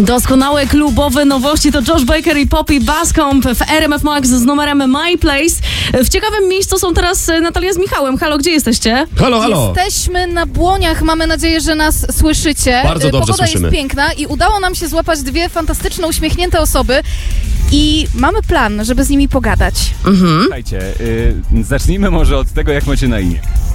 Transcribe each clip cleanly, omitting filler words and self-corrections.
Doskonałe klubowe nowości to Josh Baker i Poppy Bascomb w RMF Max z numerem My Place. W ciekawym miejscu są teraz Natalia z Michałem. Halo, gdzie jesteście? Halo. Jesteśmy na Błoniach, mamy nadzieję, że nas słyszycie. Bardzo dobrze Pogoda słyszymy. jest piękna i udało nam się złapać dwie fantastyczne, uśmiechnięte osoby i mamy plan, żeby z nimi pogadać. Słuchajcie, zacznijmy może od tego, jak macie na imię.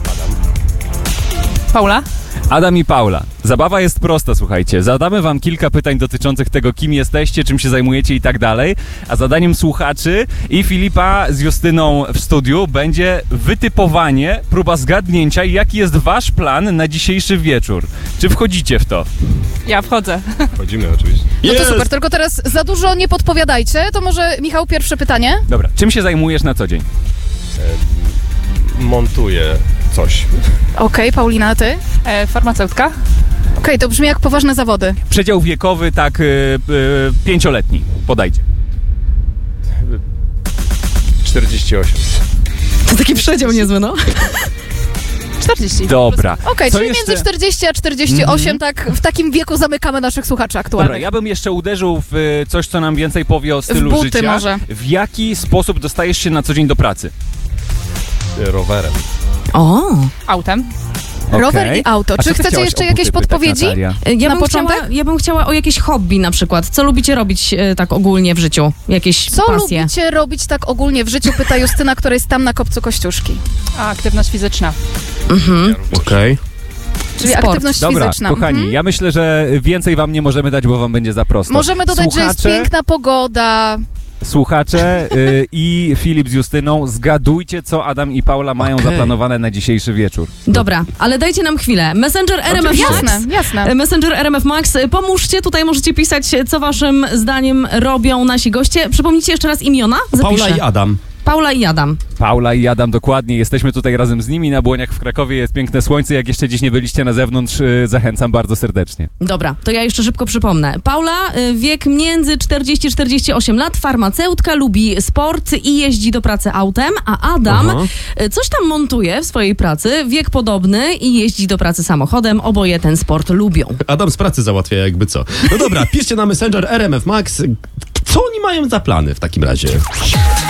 Paula? Adam i Paula. Zabawa jest prosta, słuchajcie. Zadamy wam kilka pytań dotyczących tego, kim jesteście, czym się zajmujecie i tak dalej, a zadaniem słuchaczy i Filipa z Justyną w studiu będzie wytypowanie, próba zgadnięcia, jaki jest wasz plan na dzisiejszy wieczór. Czy wchodzicie w to? Ja wchodzę. Wchodzimy oczywiście. No to super, tylko teraz za dużo nie podpowiadajcie. To może, Michał, pierwsze pytanie? Dobra, czym się zajmujesz na co dzień? Montuję coś. Okej, Paulina, a ty? Farmaceutka? Okej, to brzmi jak poważne zawody. Przedział wiekowy, tak, 5-letni. Podajcie. 48. To taki przedział niezły, no. 40. Dobra. Okej, Co czyli jeszcze? między 40 a 48, tak w takim wieku zamykamy naszych słuchaczy aktualnych. Dobra, ja bym jeszcze uderzył w coś, co nam więcej powie o stylu buty życia. może. W jaki sposób dostajesz się na co dzień do pracy? Rowerem. O, Autem? Rower Okej. i auto. A Czy co ty chcecie chciałaś jeszcze o jakieś buty pytać, podpowiedzi? Natalia? ja bym chciała o jakieś hobby na przykład. Co lubicie robić tak ogólnie w życiu? Jakieś Co pasje? lubicie robić tak ogólnie w życiu? Pyta Justyna, która jest tam na kopcu Kościuszki. A, aktywność fizyczna. Okej. Czyli Sport. aktywność Dobra, fizyczna. kochani, ja myślę, że więcej wam nie możemy dać, bo wam będzie za prosto. Możemy dodać, że jest piękna pogoda. Słuchacze i Filip z Justyną, zgadujcie, co Adam i Paula mają zaplanowane na dzisiejszy wieczór. Dobra, ale dajcie nam chwilę. Messenger RMF Max. Jasne. Messenger RMF Max, pomóżcie, tutaj możecie pisać, co waszym zdaniem robią nasi goście. Przypomnijcie jeszcze raz imiona? Paula Zapiszę. i Adam. Paula i Adam. Paula i Adam, dokładnie. Jesteśmy tutaj razem z nimi na Błoniach w Krakowie. Jest piękne słońce. Jak jeszcze dziś nie byliście na zewnątrz, zachęcam bardzo serdecznie. Dobra, to ja jeszcze szybko przypomnę. Paula, wiek między 40-48 lat, farmaceutka, lubi sport i jeździ do pracy autem, a Adam coś tam montuje w swojej pracy, wiek podobny i jeździ do pracy samochodem. Oboje ten sport lubią. Adam z pracy załatwia jakby co. No dobra, piszcie na Messenger RMF Max. Co oni mają za plany w takim razie?